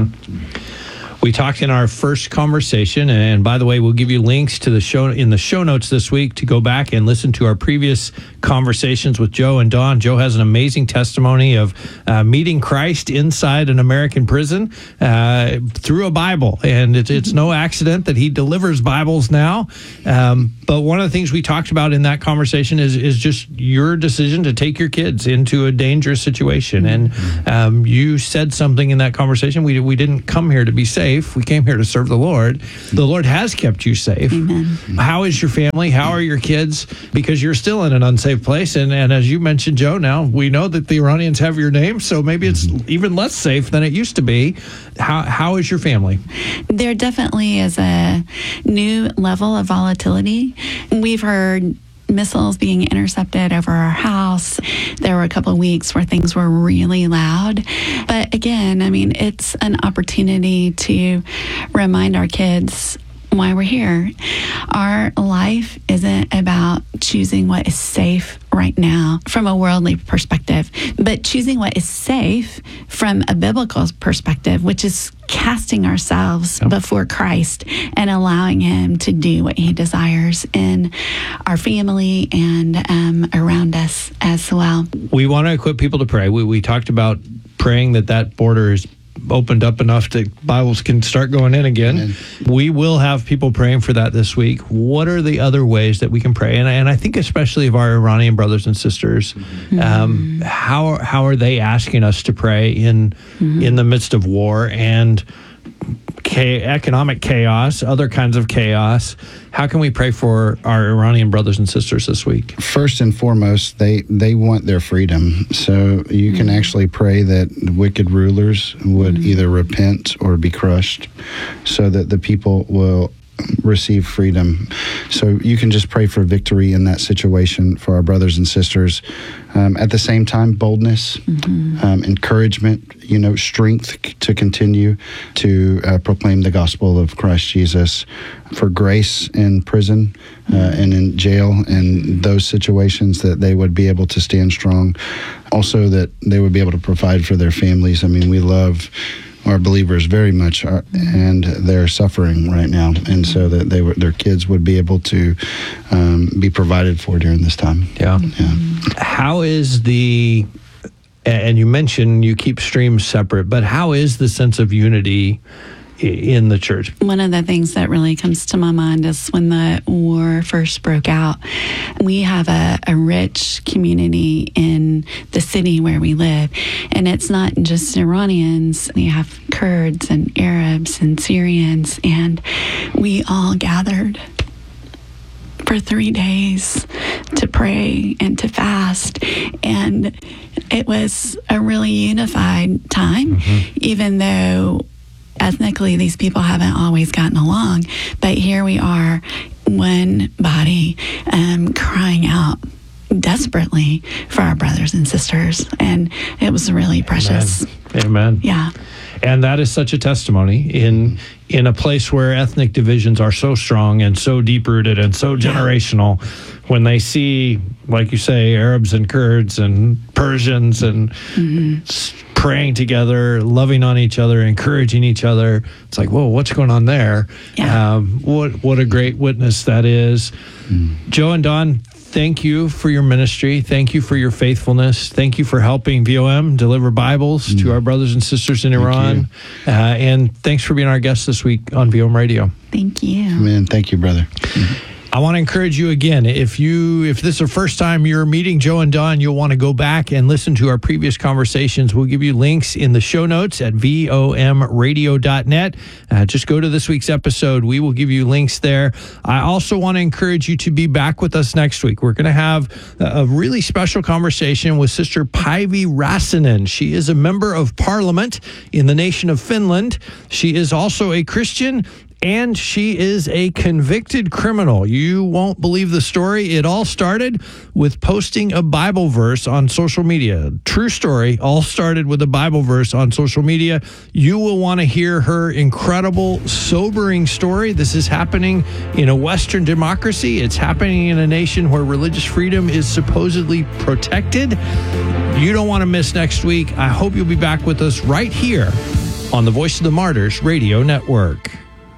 We talked in our first conversation, and by the way, we'll give you links to the show in the show notes this week to go back and listen to our previous conversations with Joe and Dawn. Joe has an amazing testimony of meeting Christ inside an American prison through a Bible, and it's no accident that he delivers Bibles now. But one of the things we talked about in that conversation is just your decision to take your kids into a dangerous situation, and you said something in that conversation. We didn't come here to be safe. We came here to serve the Lord. The Lord has kept you safe. Amen. How is your family? How are your kids? Because you're still in an unsafe place. And as you mentioned, Joe, now we know that the Iranians have your name, so maybe it's even less safe than it used to be. How is your family? There definitely is a new level of volatility. We've heard missiles being intercepted over our house. There were a couple of weeks where things were really loud. But again, I mean, it's an opportunity to remind our kids why we're here. Our life isn't about choosing what is safe right now from a worldly perspective, but choosing what is safe from a biblical perspective, which is casting ourselves before Christ and allowing him to do what he desires in our family and around us as well. We want to equip people to pray. We talked about praying that border is opened up enough that Bibles can start going in again. Amen. We will have people praying for that this week. What are the other ways that we can pray? And I think especially of our Iranian brothers and sisters, how are they asking us to pray in the midst of war and economic chaos, other kinds of chaos? How can we pray for our Iranian brothers and sisters this week? First and foremost, they want their freedom. So you can actually pray that wicked rulers would either repent or be crushed so that the people will receive freedom. So you can just pray for victory in that situation for our brothers and sisters. At the same time, boldness, encouragement, strength to continue to proclaim the gospel of Christ Jesus, for grace in prison and in jail and those situations, that they would be able to stand strong. Also that they would be able to provide for their families. I mean, we love our believers very much, and they're suffering right now, and so that their kids would be able to be provided for during this time. Yeah. How is and you mentioned you keep streams separate, but how is the sense of unity in the church? One of the things that really comes to my mind is when the war first broke out, we have a rich community in the city where we live. And it's not just Iranians. We have Kurds and Arabs and Syrians, and we all gathered for 3 days to pray and to fast. And it was a really unified time, even though ethnically these people haven't always gotten along. But here we are, one body, crying out desperately for our brothers and sisters. And it was really precious. Amen. Yeah. And that is such a testimony in a place where ethnic divisions are so strong and so deep-rooted and so generational. When they see, like you say, Arabs and Kurds and Persians and praying together, loving on each other, encouraging each other, it's like, whoa, what's going on there? Yeah. What a great witness that is. Joe and Don, thank you for your ministry. Thank you for your faithfulness. Thank you for helping VOM deliver Bibles to our brothers and sisters in Iran. And thanks for being our guest this week on VOM Radio. Thank you. Amen. Thank you, brother. I want to encourage you again, if this is the first time you're meeting Joe and Don, you'll want to go back and listen to our previous conversations. We'll give you links in the show notes at vomradio.net. Just go to this week's episode. We will give you links there. I also want to encourage you to be back with us next week. We're going to have a really special conversation with Sister Päivi Räsänen. She is a member of Parliament in the nation of Finland. She is also a Christian, and she is a convicted criminal. You won't believe the story. It all started with posting a Bible verse on social media. True story, all started with a Bible verse on social media. You will want to hear her incredible, sobering story. This is happening in a Western democracy. It's happening in a nation where religious freedom is supposedly protected. You don't want to miss next week. I hope you'll be back with us right here on the Voice of the Martyrs Radio Network.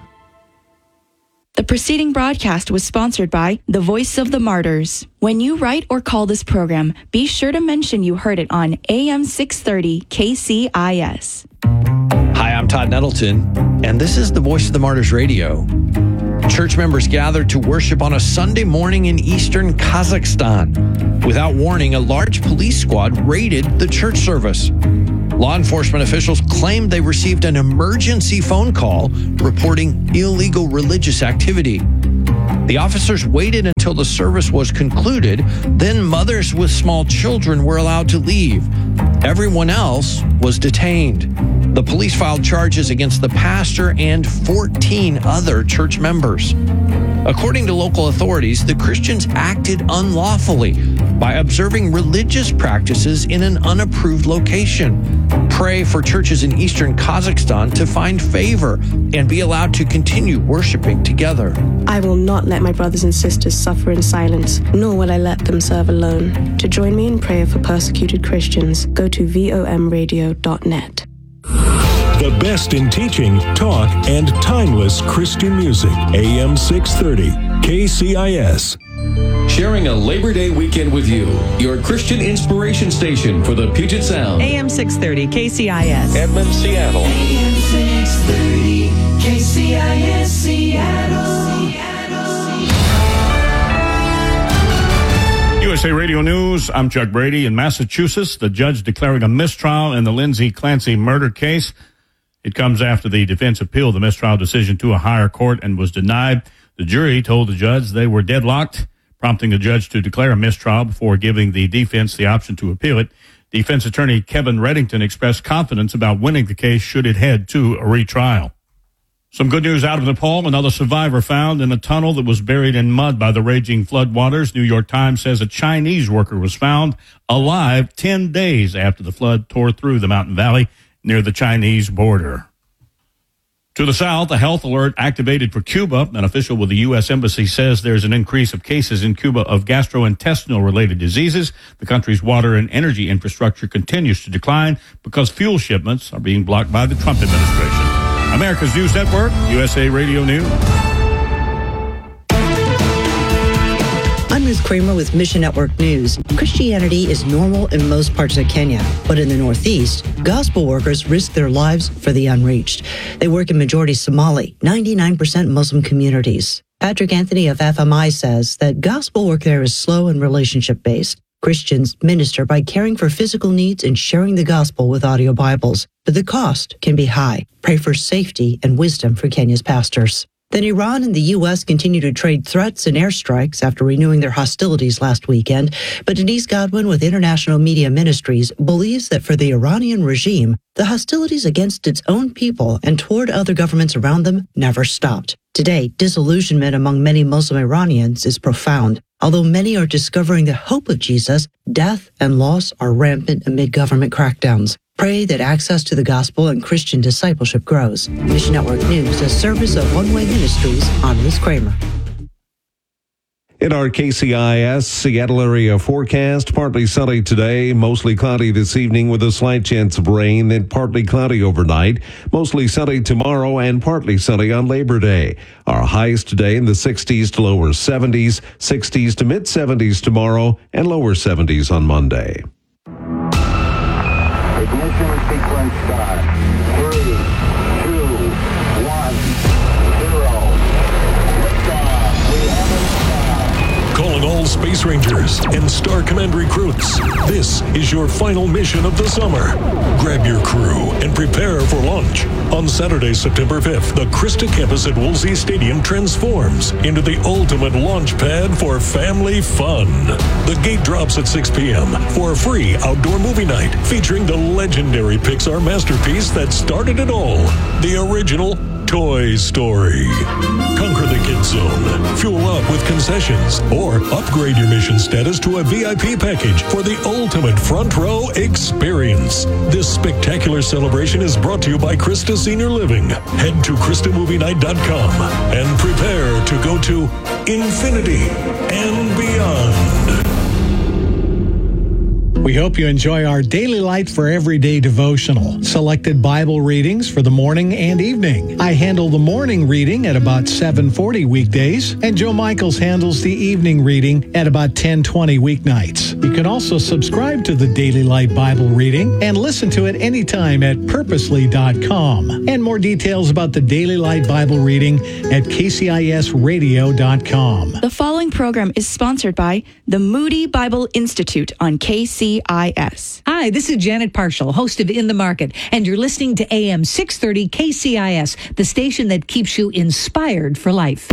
The preceding broadcast was sponsored by The Voice of the Martyrs. When you write or call this program, be sure to mention you heard it on AM 630 KCIS. Hi, I'm Todd Nettleton, and this is The Voice of the Martyrs Radio. Church members gathered to worship on a Sunday morning in eastern Kazakhstan. Without warning, a large police squad raided the church service. Law enforcement officials claimed they received an emergency phone call reporting illegal religious activity. The officers waited until the service was concluded. Then mothers with small children were allowed to leave. Everyone else was detained. The police filed charges against the pastor and 14 other church members. According to local authorities, the Christians acted unlawfully by observing religious practices in an unapproved location. Pray for churches in eastern Kazakhstan to find favor and be allowed to continue worshiping together. I will not let my brothers and sisters suffer in silence, nor will I let them serve alone. To join me in prayer for persecuted Christians, go to vomradio.net. The best in teaching, talk, and timeless Christian music. AM 630, KCIS. Sharing a Labor Day weekend with you. Your Christian inspiration station for the Puget Sound. AM 630, KCIS. Edmond, Seattle. AM 630, KCIS, Seattle. USA Radio News, I'm Chuck Brady. In Massachusetts, the judge declaring a mistrial in the Lindsay Clancy murder case. It comes after the defense appealed the mistrial decision to a higher court and was denied. The jury told the judge they were deadlocked, prompting the judge to declare a mistrial before giving the defense the option to appeal it. Defense attorney Kevin Reddington expressed confidence about winning the case should it head to a retrial. Some good news out of Nepal. Another survivor found in a tunnel that was buried in mud by the raging floodwaters. New York Times says a Chinese worker was found alive 10 days after the flood tore through the mountain valley near the Chinese border. To the south, a health alert activated for Cuba. An official with the U.S. Embassy says there's an increase of cases in Cuba of gastrointestinal-related diseases. The country's water and energy infrastructure continues to decline because fuel shipments are being blocked by the Trump administration. America's News Network, USA Radio News. I'm Ruth Kramer with Mission Network News. Christianity is normal in most parts of Kenya, but in the Northeast, gospel workers risk their lives for the unreached. They work in majority Somali, 99% Muslim communities. Patrick Anthony of FMI says that gospel work there is slow and relationship-based. Christians minister by caring for physical needs and sharing the gospel with audio Bibles, but the cost can be high. Pray for safety and wisdom for Kenya's pastors. Then Iran and the U.S. continue to trade threats and airstrikes after renewing their hostilities last weekend. But Denise Godwin with International Media Ministries believes that for the Iranian regime, the hostilities against its own people and toward other governments around them never stopped. Today, disillusionment among many Muslim Iranians is profound. Although many are discovering the hope of Jesus, death and loss are rampant amid government crackdowns. Pray that access to the gospel and Christian discipleship grows. Mission Network News, a service of One Way Ministries. I'm Liz Kramer. In our KCIS Seattle area forecast, partly sunny today, mostly cloudy this evening with a slight chance of rain, then partly cloudy overnight, mostly sunny tomorrow and partly sunny on Labor Day. Our highs today in the 60s to lower 70s, 60s to mid 70s tomorrow, and lower 70s on Monday. Ignition sequence start. 3, 2, 1, 0. Liftoff. We have it. Calling all Space Rangers and Star Command recruits. This is your final mission of the summer. Grab your crew and prepare for launch. On Saturday, September 5th, the Krista campus at Woolsey Stadium transforms into the ultimate launch pad for family fun. The gate drops at 6 p.m. for a free outdoor movie night featuring the legendary Pixar masterpiece that started it all, the original Toy Story. Conquer the Kids Zone, fuel up with concessions, or upgrade your mission status to a VIP package for the ultimate front row experience. This spectacular celebration is brought to you by Krista Senior Living. Head to KristaMovieNight.com and prepare to go to infinity and beyond. We hope you enjoy our Daily Light for Everyday devotional. Selected Bible readings for the morning and evening. I handle the morning reading at about 7:40 weekdays, and Joe Michaels handles the evening reading at about 10:20 weeknights. You can also subscribe to the Daily Light Bible reading and listen to it anytime at purposely.com. And more details about the Daily Light Bible reading at kcisradio.com. The following program is sponsored by the Moody Bible Institute on KCIS. Hi, this is Janet Parshall, host of In the Market, and you're listening to AM 630 KCIS, the station that keeps you inspired for life.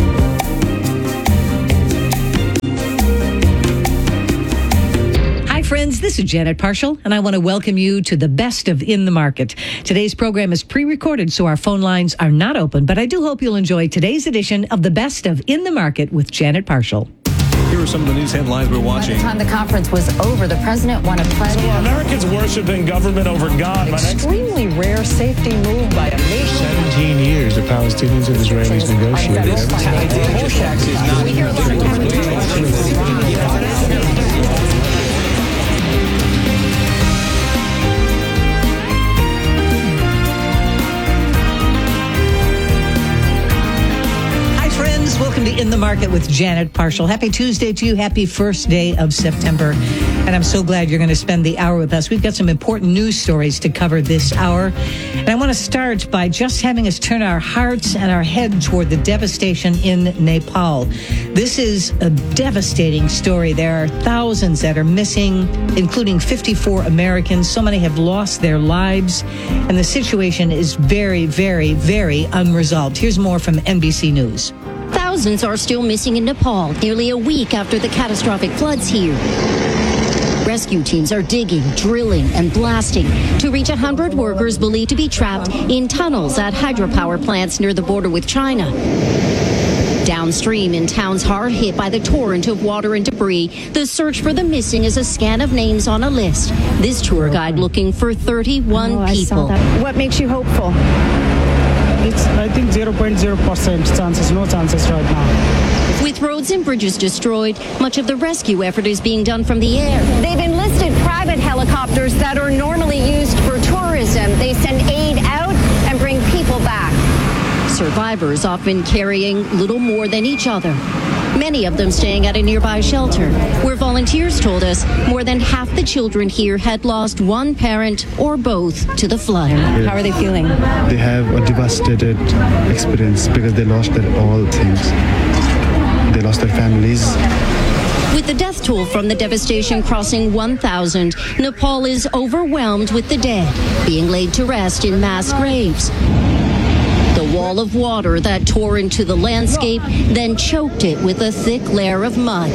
Hi, friends, this is Janet Parshall, and I want to welcome you to the best of In the Market. Today's program is pre-recorded, so our phone lines are not open, but I do hope you'll enjoy today's edition of the best of In the Market with Janet Parshall. Here are some of the news headlines we're watching. By the time the conference was over, the president won a pledge. So Americans worshiping government over God. Extremely rare safety move by a nation. 17 years the Palestinians and Israelis negotiated. Welcome to In the Market with Janet Parshall. Happy Tuesday to you. Happy first day of September. And I'm so glad you're going to spend the hour with us. We've got some important news stories to cover this hour. And I want to start by just having us turn our hearts and our head toward the devastation in Nepal. This is a devastating story. There are thousands that are missing, including 54 Americans. So many have lost their lives. And the situation is very, very, very unresolved. Here's more from NBC News. Thousands are still missing in Nepal, nearly a week after the catastrophic floods here. Rescue teams are digging, drilling, and blasting to reach 100 workers believed to be trapped in tunnels at hydropower plants near the border with China. Downstream in towns hard hit by the torrent of water and debris, the search for the missing is a scan of names on a list. This tour guide looking for 31 people. What makes you hopeful? It's, I think, 0.0% chances, no chances right now. With roads and bridges destroyed, much of the rescue effort is being done from the air. They've enlisted private helicopters that are normally used for tourism. They send aid out and bring people back. Survivors often carrying little more than each other. Many of them staying at a nearby shelter, where volunteers told us more than half the children here had lost one parent or both to the flood. How are they feeling? They have a devastated experience because they lost all things. They lost their families. With the death toll from the devastation crossing 1,000, Nepal is overwhelmed with the dead, being laid to rest in mass graves. The wall of water that tore into the landscape then choked it with a thick layer of mud.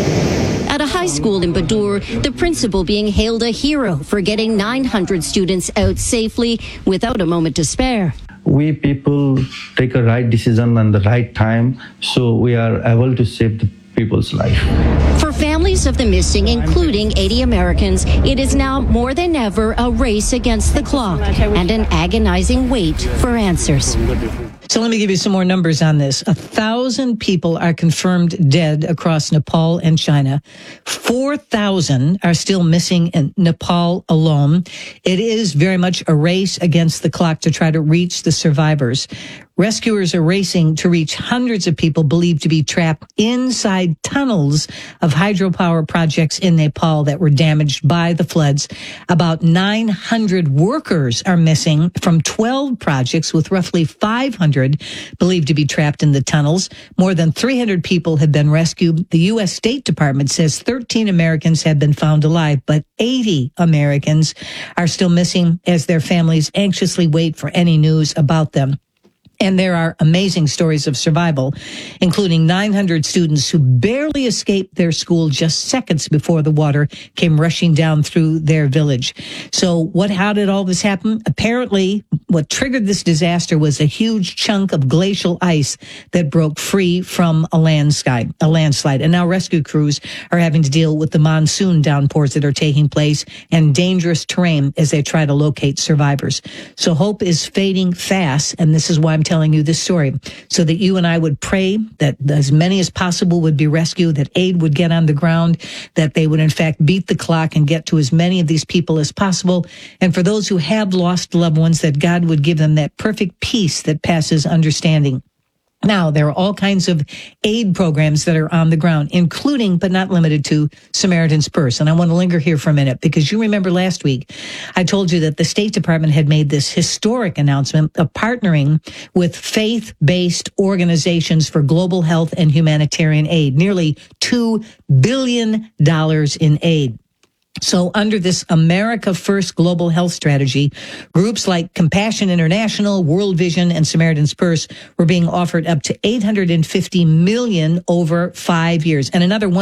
At a high school in Badur, the principal being hailed a hero for getting 900 students out safely without a moment to spare. We people take a right decision and the right time, so we are able to save the people's life. For families of the missing, including 80 Americans, it is now more than ever a race against the clock and an agonizing wait for answers. So let me give you some more numbers on this. 1,000 people are confirmed dead across Nepal and China. 4,000 are still missing in Nepal alone. It is very much a race against the clock to try to reach the survivors. Rescuers are racing to reach hundreds of people believed to be trapped inside tunnels of hydropower projects in Nepal that were damaged by the floods. About 900 workers are missing from 12 projects, with roughly 500 believed to be trapped in the tunnels. More than 300 people have been rescued. The U.S. State Department says 13 Americans have been found alive, but 80 Americans are still missing as their families anxiously wait for any news about them. And there are amazing stories of survival, including 900 students who barely escaped their school just seconds before the water came rushing down through their village. So how did all this happen? Apparently, what triggered this disaster was a huge chunk of glacial ice that broke free from a landslide. And now rescue crews are having to deal with the monsoon downpours that are taking place and dangerous terrain as they try to locate survivors. So hope is fading fast, and this is why I'm telling you this story, so that you and I would pray that as many as possible would be rescued, that aid would get on the ground, that they would in fact beat the clock and get to as many of these people as possible. And for those who have lost loved ones, that God would give them that perfect peace that passes understanding. Now, there are all kinds of aid programs that are on the ground, including, but not limited to, Samaritan's Purse. And I want to linger here for a minute, because you remember last week, I told you that the State Department had made this historic announcement of partnering with faith-based organizations for global health and humanitarian aid, nearly $2 billion in aid. So under this America First global health strategy, groups like Compassion International, World Vision, and Samaritan's Purse were being offered up to $850 million over 5 years. And another